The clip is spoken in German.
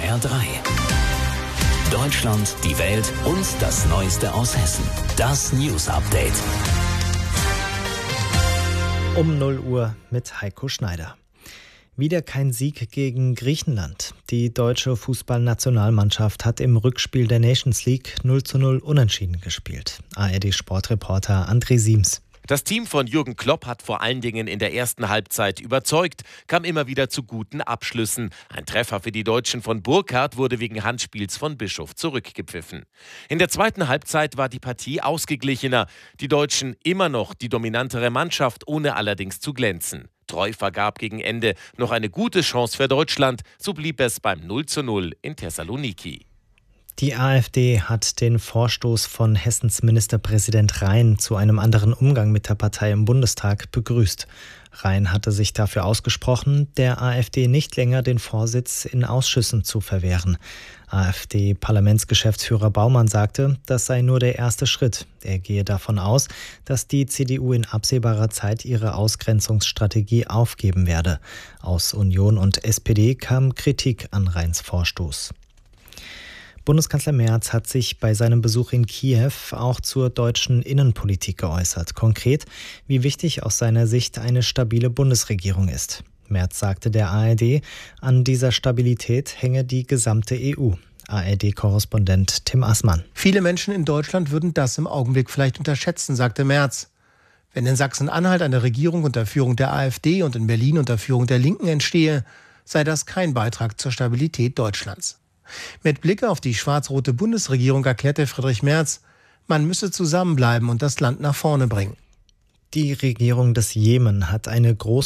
SWR 3. Deutschland, die Welt und das Neueste aus Hessen. Das News Update. Um 0 Uhr mit Heiko Schneider. Wieder kein Sieg gegen Griechenland. Die deutsche Fußballnationalmannschaft hat im Rückspiel der Nations League 0:0 unentschieden gespielt. ARD-Sportreporter André Siems. Das Team von Jürgen Klopp hat vor allen Dingen in der ersten Halbzeit überzeugt, kam immer wieder zu guten Abschlüssen. Ein Treffer für die Deutschen von Burkhardt wurde wegen Handspiels von Bischof zurückgepfiffen. In der zweiten Halbzeit war die Partie ausgeglichener. Die Deutschen immer noch die dominantere Mannschaft, ohne allerdings zu glänzen. Treu vergab gegen Ende noch eine gute Chance für Deutschland, so blieb es beim 0:0 in Thessaloniki. Die AfD hat den Vorstoß von Hessens Ministerpräsident Rhein zu einem anderen Umgang mit der Partei im Bundestag begrüßt. Rhein hatte sich dafür ausgesprochen, der AfD nicht länger den Vorsitz in Ausschüssen zu verwehren. AfD-Parlamentsgeschäftsführer Baumann sagte, das sei nur der erste Schritt. Er gehe davon aus, dass die CDU in absehbarer Zeit ihre Ausgrenzungsstrategie aufgeben werde. Aus Union und SPD kam Kritik an Rheins Vorstoß. Bundeskanzler Merz hat sich bei seinem Besuch in Kiew auch zur deutschen Innenpolitik geäußert. Konkret, wie wichtig aus seiner Sicht eine stabile Bundesregierung ist. Merz sagte der ARD, an dieser Stabilität hänge die gesamte EU. ARD-Korrespondent Tim Assmann. Viele Menschen in Deutschland würden das im Augenblick vielleicht unterschätzen, sagte Merz. Wenn in Sachsen-Anhalt eine Regierung unter Führung der AfD und in Berlin unter Führung der Linken entstehe, sei das kein Beitrag zur Stabilität Deutschlands. Mit Blick auf die schwarz-rote Bundesregierung erklärte Friedrich Merz, man müsse zusammenbleiben und das Land nach vorne bringen. Die Regierung des Jemen hat eine große